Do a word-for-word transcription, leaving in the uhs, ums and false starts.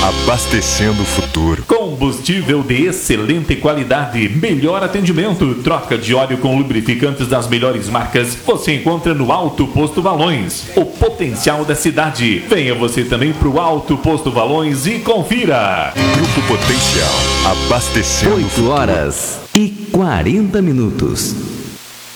abastecendo o futuro. Combustível de excelente qualidade, melhor atendimento, troca de óleo com lubrificantes das melhores marcas, você encontra no Alto Posto Valões, o potencial da cidade. Venha você também para o Alto Posto Valões e confira. Grupo Potencial, abastecendo o futuro. oito horas e quarenta minutos.